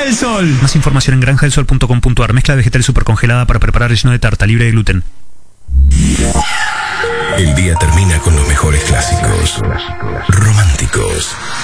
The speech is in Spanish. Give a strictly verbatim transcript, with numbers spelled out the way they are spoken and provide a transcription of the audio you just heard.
del Sol. Más información en granja del sol punto com punto ar. Mezcla vegetal supercongelada para preparar relleno de tarta libre de gluten. El día termina con los mejores clásicos románticos.